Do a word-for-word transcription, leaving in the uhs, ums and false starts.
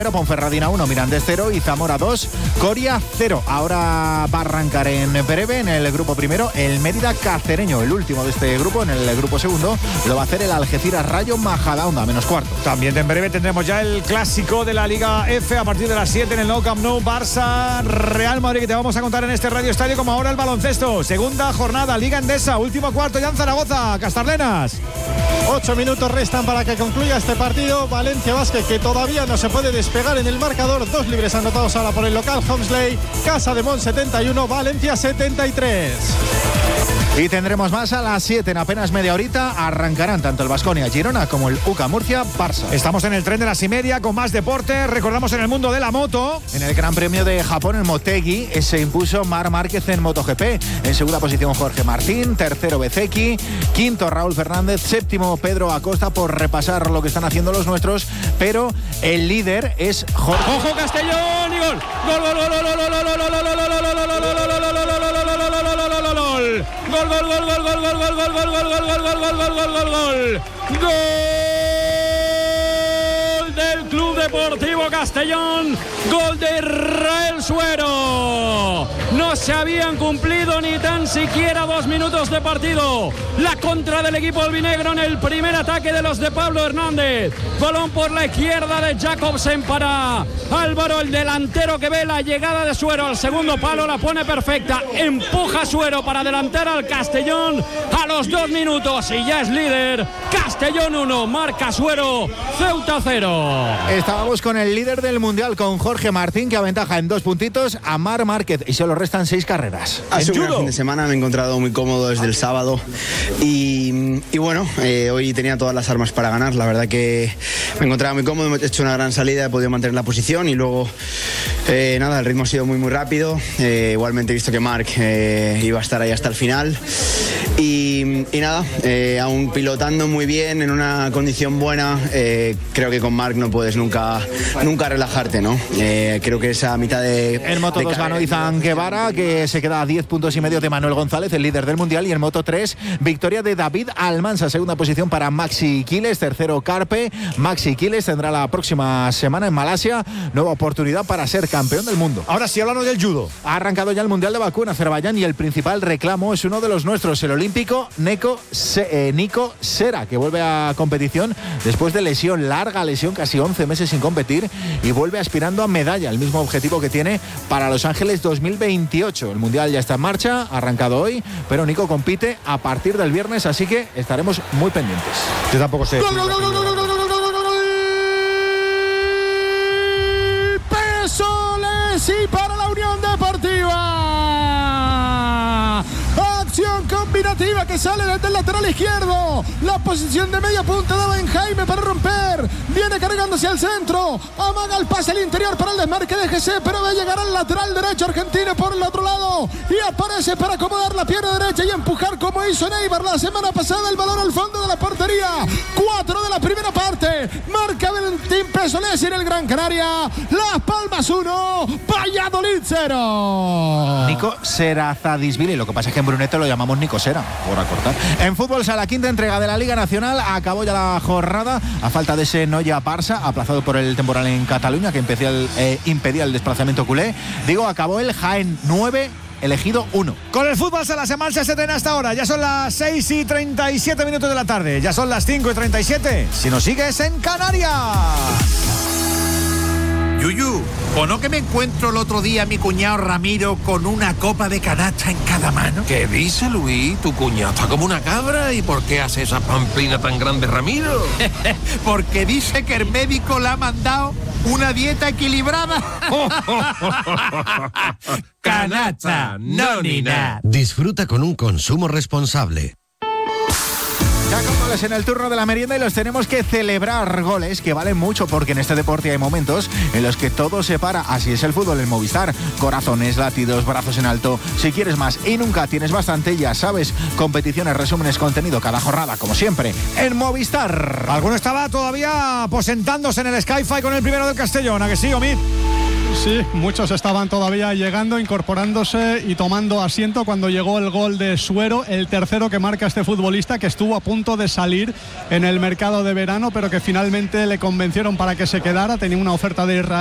Ponferradina uno, Mirandés cero y Zamora dos, Coria cero. Ahora va a arrancar en breve en el grupo primero el Mérida Cacereño, el último de este grupo. En el grupo segundo lo va a hacer el Algeciras Rayo Majadahonda, menos cuarto. También en breve tendremos ya el clásico de la Liga F a partir de las siete en el Nou Camp Nou, Barça Real Madrid, que te vamos a contar en este Radio Estadio. Como ahora el baloncesto, segunda jornada, Liga Endesa, último cuarto ya en Zaragoza, Castarlenas. Ocho minutos restan para que concluya este partido. Valencia Basket, que todavía no se puede despegar en el marcador. Dos libres anotados ahora por el local Homsley. Casa de Mon setenta y uno, Valencia setenta y tres. Y tendremos más a las siete, en apenas media horita. Arrancarán tanto el Baskonia Girona como el U C A Murcia Barça. Estamos en el tren de las y media con más deporte. Recordamos en el mundo de la moto. En el Gran Premio de Japón, en Motegi, se impuso Marc Márquez en MotoGP. En segunda posición Jorge Martín, tercero Bezzecchi, quinto Raúl Fernández, séptimo Pedro Acosta, por repasar lo que están haciendo los nuestros. Pero el líder es Jorge. ¡Ojo Castellón! ¡Y gol! ¡Gol, gol, gol, gol, gol, gol, gol, gol, gol, Gol, gol, gol, gol, gol, gol, gol, gol, gol, gol, gol, gol, gol, gol, gol, gol, gol, gol. Gol del Club Deportivo Castellón. Gol de Israel Suero. No se habían cumplido ni tan siquiera dos minutos de partido. La contra del equipo albinegro en el primer ataque de los de Pablo Hernández. Balón por la izquierda de Jacobsen para Álvaro, el delantero, que ve la llegada de Suero al segundo palo, la pone perfecta, empuja Suero para adelantar al Castellón a los dos minutos y ya es líder. Castellón uno, marca Suero, Ceuta cero. Estábamos con el líder del Mundial, con Jorge Martín, que aventaja en dos puntitos a Marc Márquez y solo restan seis carreras. Ha sido un gran fin de semana, me he encontrado muy cómodo desde el sábado y, y bueno, eh, hoy tenía todas las armas para ganar. La verdad que me encontraba muy cómodo, he hecho una gran salida, he podido mantener la posición y luego eh, nada, el ritmo ha sido muy muy rápido. Eh, igualmente he visto que Marc eh, iba a estar ahí hasta el final y, y nada, eh, aún pilotando muy bien, en una condición buena. Eh, creo que con Marc no puedes nunca nunca relajarte, ¿no? Eh, creo que esa mitad de... En Moto dos ganó Izan Guevara, que se queda a diez puntos y medio de Manuel González, el líder del Mundial. Y en Moto tres, victoria de David Almansa, segunda posición para Maxi Quiles, tercero Carpe. Maxi Quiles tendrá la próxima semana en Malasia nueva oportunidad para ser campeón del mundo. Ahora sí, hablamos del judo. Ha arrancado ya el Mundial de Bakú en Azerbaiyán y el principal reclamo es uno de los nuestros, el olímpico Nico, Se- eh, Nico Sera, que vuelve a competición después de lesión, larga lesión, casi once meses sin competir, y vuelve aspirando a medalla, el mismo objetivo que tiene para Los Ángeles dos mil veintiocho. El Mundial ya está en marcha, ha arrancado hoy, pero Nico compite a partir del viernes, así que estaremos muy pendientes. Yo tampoco sé. ¡Gol, gol, gol, gol, gol, gol, gol, gol, gol, gol! Pesoles y para la Unión Deportiva. Acción combinativa que sale desde el lateral izquierdo. La posición de media punta daba en Jaime para romper. Viene cargando hacia el centro. Amaga el pase al interior para el desmarque de G C, pero va a llegar al lateral derecho argentino por el otro lado. Y aparece para acomodar la pierna derecha y empujar como hizo Neibar la semana pasada. El balón al fondo de la portería. Cuatro de la primera parte. Marca Valentín Pesolesi en el Gran Canaria. Las Palmas uno, Valladolid cero. Nico Serazadisvili, lo que pasa es que en Brunete lo llamamos Nico Sera, por acortar. En fútbol, a la quinta entrega de la Liga Nacional, acabó ya la jornada a falta de ese Noia Barça, aplazado por el temporal en Cataluña, que impedía el, eh, impedía el desplazamiento culé. Digo, acabó el Jaén nueve, elegido uno. Con el fútbol se la semana se tiene hasta ahora. Ya son las seis y treinta y siete minutos de la tarde. Ya son las cinco y treinta y siete. Si nos sigues en Canarias. Yuyu, ¿o no que me encuentro el otro día a mi cuñado Ramiro con una copa de canasta en cada mano? ¿Qué dice, Luis? Tu cuñado está como una cabra. ¿Y por qué hace esa pamplina tan grande, Ramiro? Porque dice que el médico le ha mandado una dieta equilibrada. Canasta, no ni nada. Disfruta con un consumo responsable. Ya con goles en el turno de la merienda y los tenemos que celebrar, goles que valen mucho, porque en este deporte hay momentos en los que todo se para. Así es el fútbol en Movistar. Corazones, latidos, brazos en alto. Si quieres más y nunca tienes bastante, ya sabes, competiciones, resúmenes, contenido cada jornada, como siempre, en Movistar. Alguno estaba todavía aposentándose en el Sky-Fi con el primero del Castellón, ¿a que sí, Omid? Sí, muchos estaban todavía llegando, incorporándose y tomando asiento cuando llegó el gol de Suero, el tercero que marca este futbolista, que estuvo a punto de salir en el mercado de verano, pero que finalmente le convencieron para que se quedara. Tenía una oferta de Israel